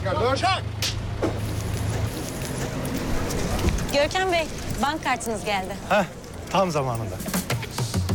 tekrar. Dön. Çak. Görkem Bey, bank kartınız geldi. Heh, tam zamanında.